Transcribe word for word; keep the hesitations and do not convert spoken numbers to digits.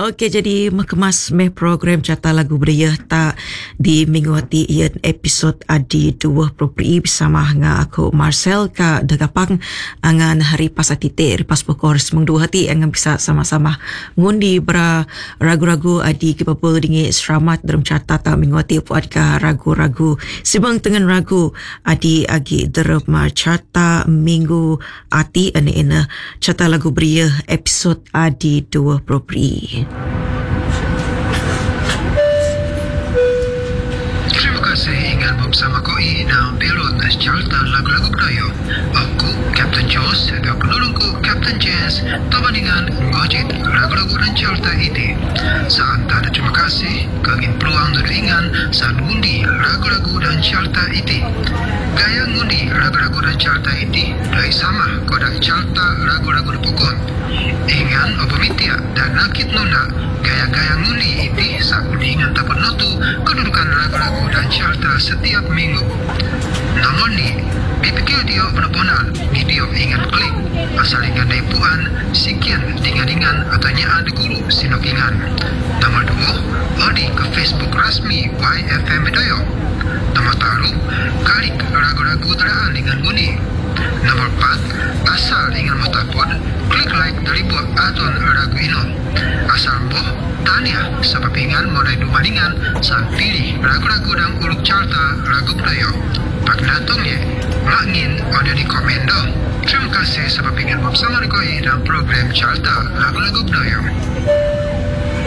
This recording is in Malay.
Okey, jadi mengemas meh program Carta Lagu Budaya tak di minggu hati ian episod adi dua propri bersama dengan aku Marcel ka dagapang angan hari pas atite hari pas pokok semung dua hati angan bisa sama-sama ngundi bra ragu-ragu adi kipapul dingi seramat dalam carta tak minggu hati puat ka ragu-ragu sibang tengen ragu adi agi derep ma carta minggu hati ane ena Carta Lagu Budaya episod adi dua propri. Terima kasih ingat bersama koi dalam pelot Carta Lagu-Lagu Budaya. Aku, Captain Jos, dan penolongku, Captain Jess, teman dengan ngojit lagu-lagu dan carta ini. Saat ada terima kasih, kagin peluang dan ringan saat ngundi lagu-lagu dan carta ini. Gaya ngundi lagu-lagu dan carta ini dari sama kodak carta lagu-lagu dan pokok. Ingan opamitia dan nakit nuna gaya-gaya ngundi ini saat undingan tapan notu kedudukan lagu-lagu dan carta setiap minggu. Nomor ni bipikir dia peneponan video ingat klik asal ingat dari puan sikian dengan-dengan atau nyaan di guru sinok ingat. Nomor dua odi ke Facebook rasmi Y F M Bedoyo. Nomor taru kalik lagu-lagu teraan dengan ngundi. Nomor empat asal ingat mutapod klik like dari buat aton lagu ino. Asal boh tanya sebab ingat modai dumalingan saat pilih lagu-lagu dan uluk carta lagu budaya. Pak datangnya makin ada di komen dong. Terima kasih sebab ingat bersama koi dalam program Carta Lagu-Lagu Budaya.